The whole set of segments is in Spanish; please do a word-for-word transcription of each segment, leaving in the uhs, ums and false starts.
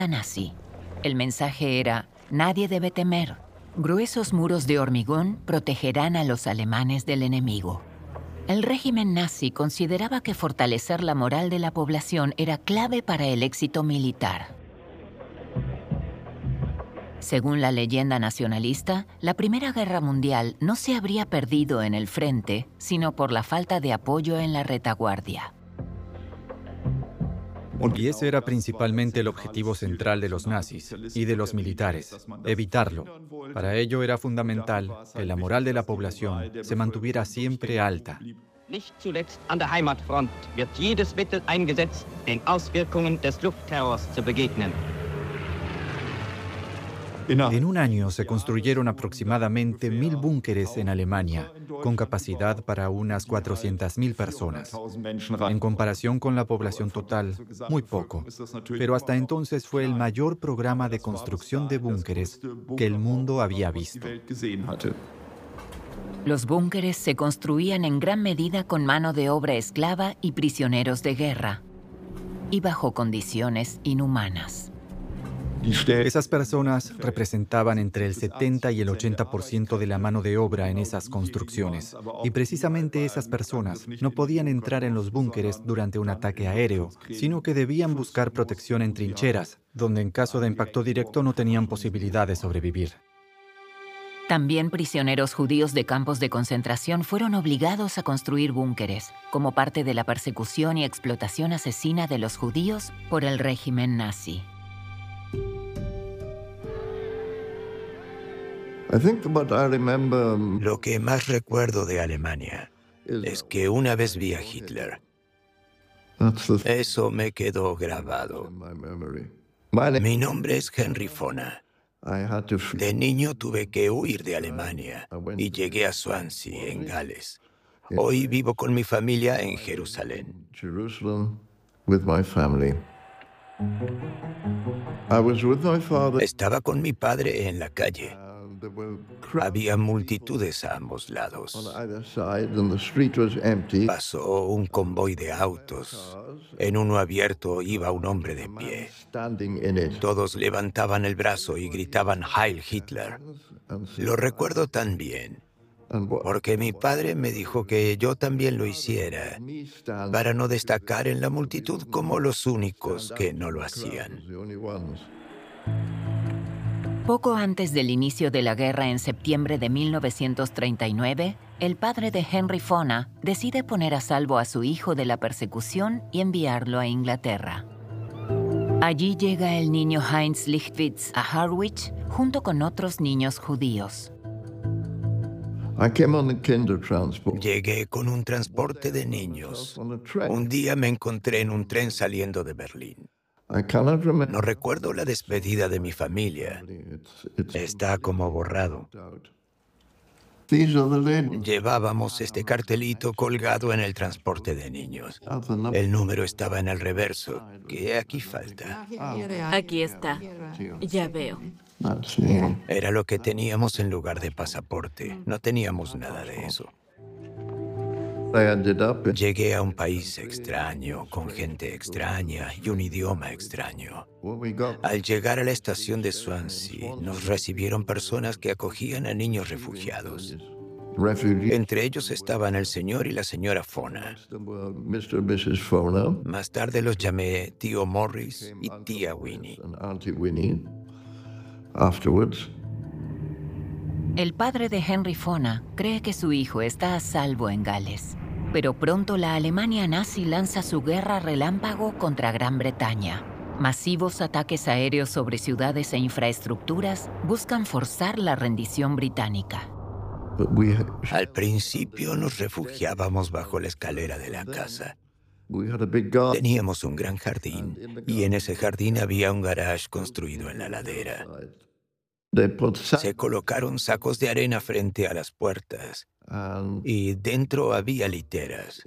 nazi. El mensaje era: nadie debe temer. Gruesos muros de hormigón protegerán a los alemanes del enemigo. El régimen nazi consideraba que fortalecer la moral de la población era clave para el éxito militar. Según la leyenda nacionalista, la Primera Guerra Mundial no se habría perdido en el frente, sino por la falta de apoyo en la retaguardia. Y ese era principalmente el objetivo central de los nazis y de los militares, evitarlo. Para ello era fundamental que la moral de la población se mantuviera siempre alta. Nicht zuletzt an der Heimatfront wird jedes Mittel eingesetzt, den Auswirkungen des Luftterrors zu begegnen. En un año se construyeron aproximadamente mil búnkeres en Alemania, con capacidad para unas cuatrocientas mil personas. En comparación con la población total, muy poco. Pero hasta entonces fue el mayor programa de construcción de búnkeres que el mundo había visto. Los búnkeres se construían en gran medida con mano de obra esclava y prisioneros de guerra, y bajo condiciones inhumanas. Esas personas representaban entre el setenta y el ochenta por ciento de la mano de obra en esas construcciones. Y precisamente esas personas no podían entrar en los búnkeres durante un ataque aéreo, sino que debían buscar protección en trincheras, donde en caso de impacto directo no tenían posibilidad de sobrevivir. También prisioneros judíos de campos de concentración fueron obligados a construir búnkeres, como parte de la persecución y explotación asesina de los judíos por el régimen nazi. Lo que más recuerdo de Alemania es que una vez vi a Hitler. Eso me quedó grabado. Mi nombre es Henry Fona. De niño tuve que huir de Alemania y llegué a Swansea, en Gales. Hoy vivo con mi familia en Jerusalén. Estaba con mi padre en la calle. Había multitudes a ambos lados. Pasó un convoy de autos. En uno abierto iba un hombre de pie. Todos levantaban el brazo y gritaban Heil Hitler. Lo recuerdo tan bien, porque mi padre me dijo que yo también lo hiciera, para no destacar en la multitud como los únicos que no lo hacían. Poco antes del inicio de la guerra en septiembre de mil novecientos treinta y nueve, el padre de Henry Fona decide poner a salvo a su hijo de la persecución y enviarlo a Inglaterra. Allí llega el niño Heinz Lichtwitz a Harwich junto con otros niños judíos. Llegué con un transporte de niños. Un día me encontré en un tren saliendo de Berlín. No recuerdo la despedida de mi familia. Está como borrado. Llevábamos este cartelito colgado en el transporte de niños. El número estaba en el reverso, que aquí falta. Aquí está. Ya veo. Era lo que teníamos en lugar de pasaporte. No teníamos nada de eso. Llegué a un país extraño, con gente extraña y un idioma extraño. Al llegar a la estación de Swansea, nos recibieron personas que acogían a niños refugiados. Entre ellos estaban el señor y la señora Fona. Más tarde los llamé tío Morris y tía Winnie. El padre de Henry Fona cree que su hijo está a salvo en Gales, pero pronto la Alemania nazi lanza su guerra relámpago contra Gran Bretaña. Masivos ataques aéreos sobre ciudades e infraestructuras buscan forzar la rendición británica. Al principio nos refugiábamos bajo la escalera de la casa. Teníamos un gran jardín y en ese jardín había un garage construido en la ladera. Se colocaron sacos de arena frente a las puertas y dentro había literas.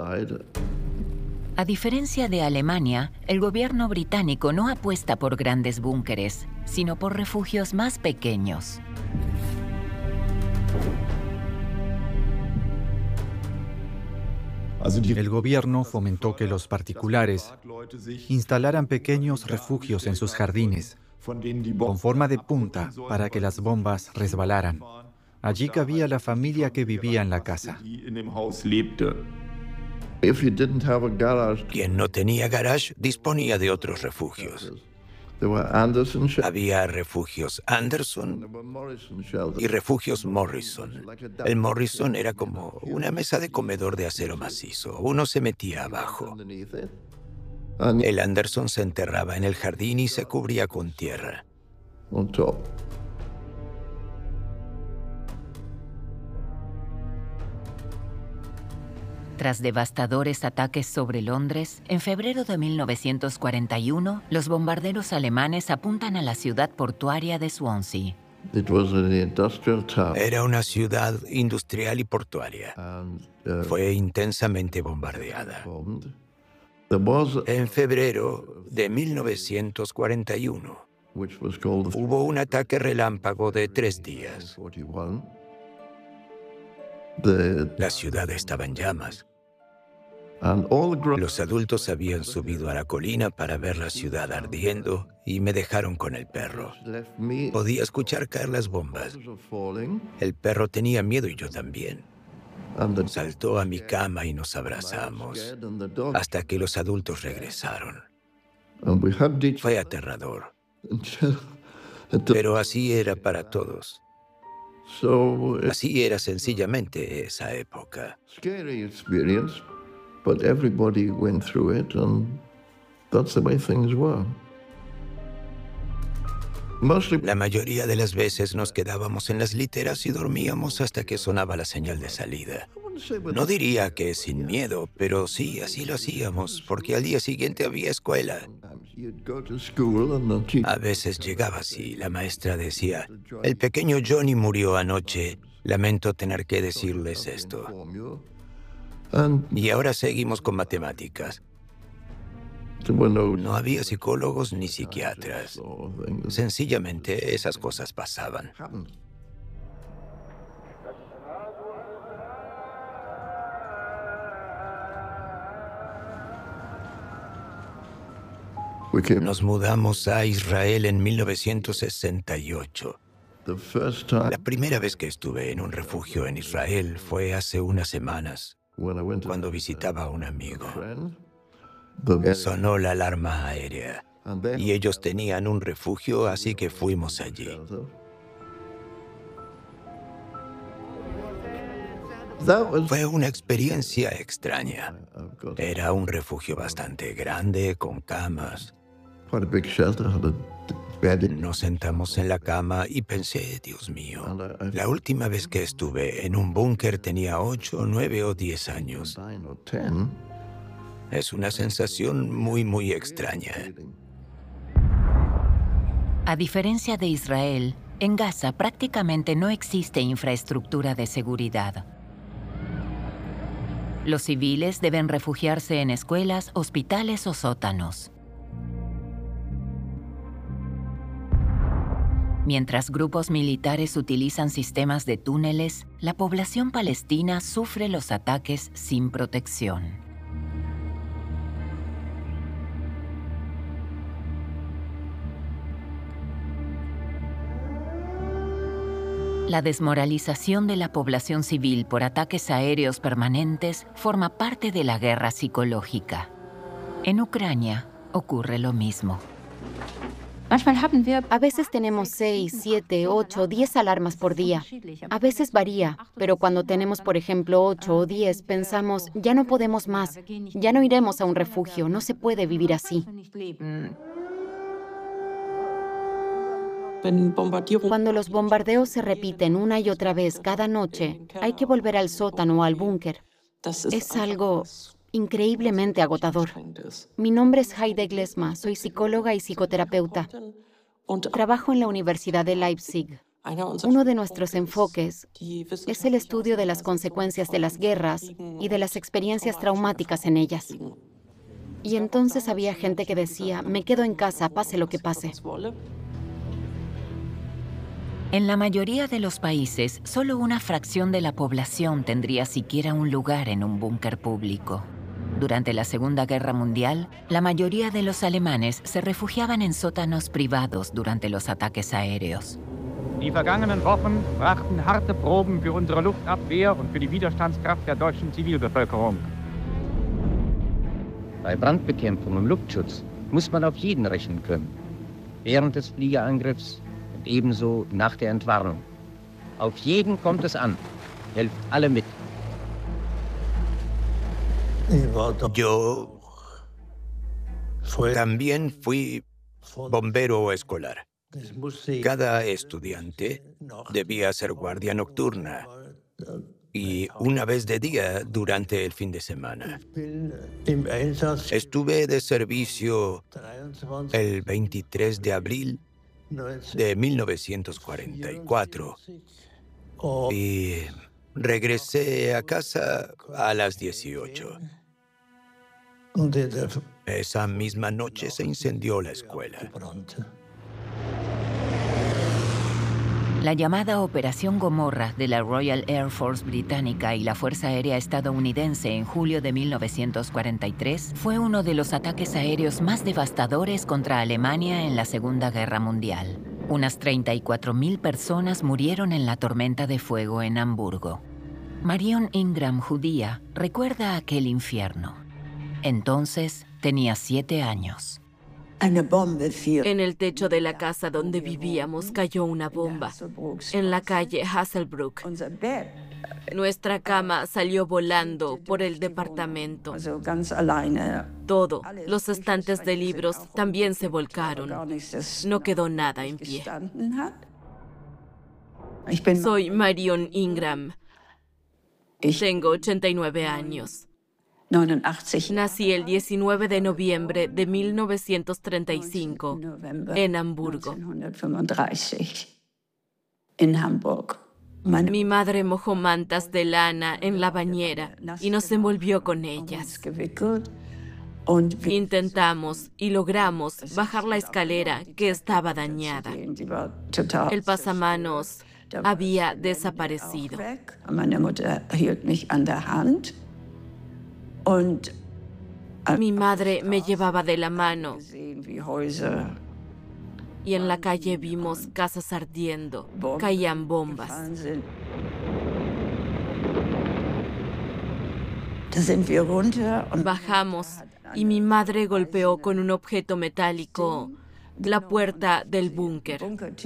A diferencia de Alemania, el gobierno británico no apuesta por grandes búnkeres, sino por refugios más pequeños. El gobierno fomentó que los particulares instalaran pequeños refugios en sus jardines, con forma de punta para que las bombas resbalaran. Allí cabía la familia que vivía en la casa. Quien no tenía garage disponía de otros refugios. Había refugios Anderson y refugios Morrison. El Morrison era como una mesa de comedor de acero macizo. Uno se metía abajo. El Anderson se enterraba en el jardín y se cubría con tierra. Tras devastadores ataques sobre Londres, en febrero de mil novecientos cuarenta y uno, los bombarderos alemanes apuntan a la ciudad portuaria de Swansea. Era una ciudad industrial y portuaria. Fue intensamente bombardeada. En febrero de mil novecientos cuarenta y uno, hubo un ataque relámpago de tres días. La ciudad estaba en llamas. Los adultos habían subido a la colina para ver la ciudad ardiendo y me dejaron con el perro. Podía escuchar caer las bombas. El perro tenía miedo y yo también. Saltó a mi cama y nos abrazamos hasta que los adultos regresaron. Fue aterrador. Pero así era para todos. Así era sencillamente esa época. But everybody went through it, and that's the way things were. La mayoría de las veces nos quedábamos en las literas y dormíamos hasta que sonaba la señal de salida. No diría que sin miedo, pero sí, así lo hacíamos, porque al día siguiente había escuela. A veces llegaba así, la maestra decía, el pequeño Johnny murió anoche, lamento tener que decirles esto. Y ahora seguimos con matemáticas. No había psicólogos ni psiquiatras. Sencillamente esas cosas pasaban. Nos mudamos a Israel en mil novecientos sesenta y ocho. La primera vez que estuve en un refugio en Israel fue hace unas semanas, cuando visitaba a un amigo. Sonó la alarma aérea y ellos tenían un refugio, así que fuimos allí. Fue una experiencia extraña. Era un refugio bastante grande, con camas. Nos sentamos en la cama y pensé, Dios mío, la última vez que estuve en un búnker tenía ocho, nueve o diez años. Es una sensación muy, muy extraña. A diferencia de Israel, en Gaza prácticamente no existe infraestructura de seguridad. Los civiles deben refugiarse en escuelas, hospitales o sótanos. Mientras grupos militares utilizan sistemas de túneles, la población palestina sufre los ataques sin protección. La desmoralización de la población civil por ataques aéreos permanentes forma parte de la guerra psicológica. En Ucrania ocurre lo mismo. A veces tenemos seis, siete, ocho, diez alarmas por día. A veces varía, pero cuando tenemos, por ejemplo, ocho o diez, pensamos, ya no podemos más, ya no iremos a un refugio, no se puede vivir así. Cuando los bombardeos se repiten una y otra vez cada noche, hay que volver al sótano o al búnker. Es algo increíblemente agotador. Mi nombre es Heide Glesma, soy psicóloga y psicoterapeuta. Trabajo en la Universidad de Leipzig. Uno de nuestros enfoques es el estudio de las consecuencias de las guerras y de las experiencias traumáticas en ellas. Y entonces había gente que decía, me quedo en casa, pase lo que pase. En la mayoría de los países, solo una fracción de la población tendría siquiera un lugar en un búnker público. Durante la Segunda Guerra Mundial, la mayoría de los alemanes se refugiaban en sótanos privados durante los ataques aéreos. Die vergangenen Wochen brachten harte Proben für unsere Luftabwehr und für die Widerstandskraft der deutschen Zivilbevölkerung. Bei Brandbekämpfung und Luftschutz muss man auf jeden rechnen können. Während des Fliegerangriffs und ebenso nach der Entwarnung. Auf jeden kommt es an. Helft alle mit. Yo también fui bombero escolar. Cada estudiante debía ser guardia nocturna y una vez de día durante el fin de semana. Estuve de servicio el veintitrés de abril de mil novecientos cuarenta y cuatro y regresé a casa a las dieciocho. Esa misma noche se incendió la escuela. La llamada Operación Gomorra de la Royal Air Force británica y la Fuerza Aérea estadounidense en julio de mil novecientos cuarenta y tres fue uno de los ataques aéreos más devastadores contra Alemania en la Segunda Guerra Mundial. Unas treinta y cuatro mil personas murieron en la tormenta de fuego en Hamburgo. Marion Ingram, judía, recuerda aquel infierno. Entonces tenía siete años. En el techo de la casa donde vivíamos cayó una bomba, en la calle Hasselbrook. Nuestra cama salió volando por el departamento. Todo, los estantes de libros también se volcaron. No quedó nada en pie. Soy Marion Ingram. Tengo ochenta y nueve años. Nací el diecinueve de noviembre de mil novecientos treinta y cinco en Hamburgo. Mi madre mojó mantas de lana en la bañera y nos envolvió con ellas. Intentamos y logramos bajar la escalera que estaba dañada. El pasamanos había desaparecido. Mi madre me llevaba de la mano y en la calle vimos casas ardiendo, caían bombas. Bajamos y mi madre golpeó con un objeto metálico la puerta del búnker.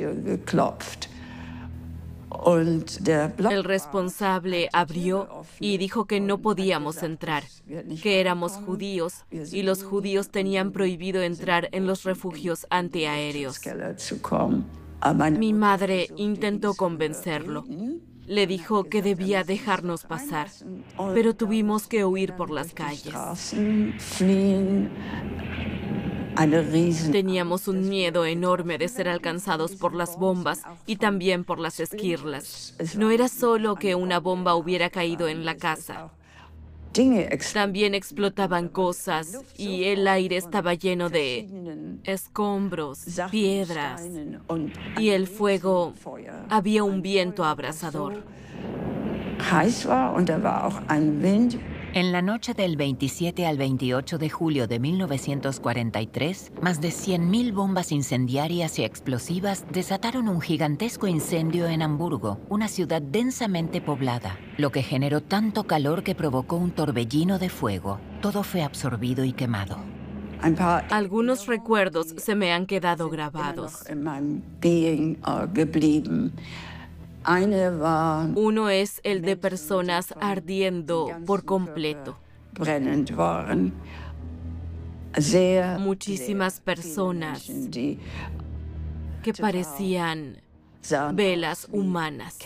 El responsable abrió y dijo que no podíamos entrar, que éramos judíos y los judíos tenían prohibido entrar en los refugios antiaéreos. Mi madre intentó convencerlo. Le dijo que debía dejarnos pasar, pero tuvimos que huir por las calles. Teníamos un miedo enorme de ser alcanzados por las bombas y también por las esquirlas. No era solo que una bomba hubiera caído en la casa. También explotaban cosas y el aire estaba lleno de escombros, piedras. Y el fuego, había un viento abrasador. En la noche del veintisiete al veintiocho de julio de mil novecientos cuarenta y tres, más de cien mil bombas incendiarias y explosivas desataron un gigantesco incendio en Hamburgo, una ciudad densamente poblada, lo que generó tanto calor que provocó un torbellino de fuego. Todo fue absorbido y quemado. Algunos recuerdos se me han quedado grabados. Uno es el de personas ardiendo por completo. Muchísimas personas que parecían velas humanas.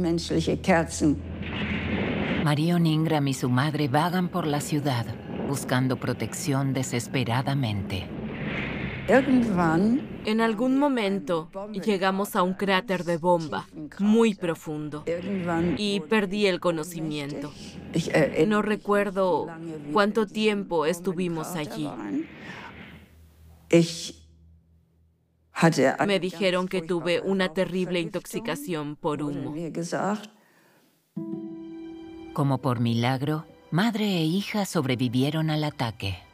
Marion Ingram y su madre vagan por la ciudad, buscando protección desesperadamente. En algún momento llegamos a un cráter de bomba muy profundo y perdí el conocimiento. No recuerdo cuánto tiempo estuvimos allí. Me dijeron que tuve una terrible intoxicación por humo. Como por milagro, madre e hija sobrevivieron al ataque.